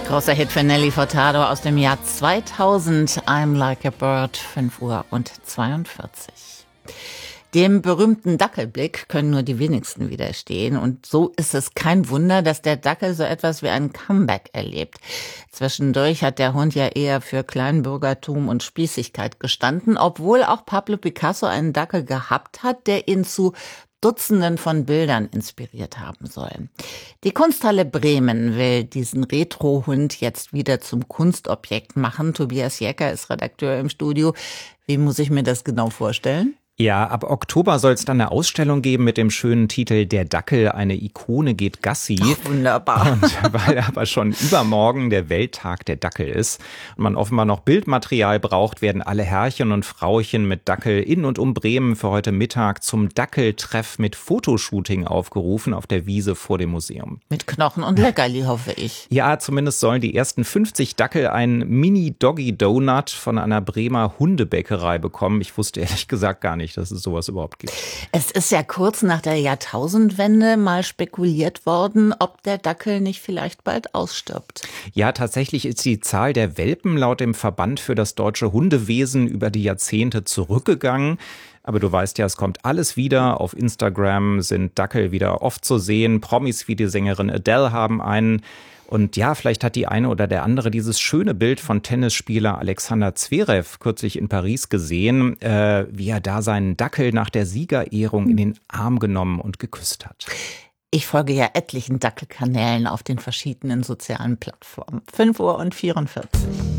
Großer Hit für Nelly Furtado aus dem Jahr 2000, I'm Like a Bird, 5:42. Dem berühmten Dackelblick können nur die wenigsten widerstehen. Und so ist es kein Wunder, dass der Dackel so etwas wie ein Comeback erlebt. Zwischendurch hat der Hund ja eher für Kleinbürgertum und Spießigkeit gestanden, obwohl auch Pablo Picasso einen Dackel gehabt hat, der ihn zu Dutzenden von Bildern inspiriert haben soll. Die Kunsthalle Bremen will diesen Retro-Hund jetzt wieder zum Kunstobjekt machen. Tobias Jecker ist Redakteur im Studio. Wie muss ich mir das genau vorstellen? Ja, ab Oktober soll es dann eine Ausstellung geben mit dem schönen Titel Der Dackel, eine Ikone geht Gassi. Ach, wunderbar. Und weil aber schon übermorgen der Welttag der Dackel ist und man offenbar noch Bildmaterial braucht, werden alle Herrchen und Frauchen mit Dackel in und um Bremen für heute Mittag zum Dackeltreff mit Fotoshooting aufgerufen auf der Wiese vor dem Museum. Mit Knochen und Leckerli, hoffe ich. Ja, zumindest sollen die ersten 50 Dackel einen Mini-Doggy-Donut von einer Bremer Hundebäckerei bekommen. Ich wusste ehrlich gesagt gar nicht, dass es sowas überhaupt gibt. Es ist ja kurz nach der Jahrtausendwende mal spekuliert worden, ob der Dackel nicht vielleicht bald ausstirbt. Ja, tatsächlich ist die Zahl der Welpen laut dem Verband für das deutsche Hundewesen über die Jahrzehnte zurückgegangen. Aber du weißt ja, es kommt alles wieder. Auf Instagram sind Dackel wieder oft zu sehen. Promis wie die Sängerin Adele haben einen. Und ja, vielleicht hat die eine oder der andere dieses schöne Bild von Tennisspieler Alexander Zverev kürzlich in Paris gesehen, wie er da seinen Dackel nach der Siegerehrung in den Arm genommen und geküsst hat. Ich folge ja etlichen Dackelkanälen auf den verschiedenen sozialen Plattformen. 5:44.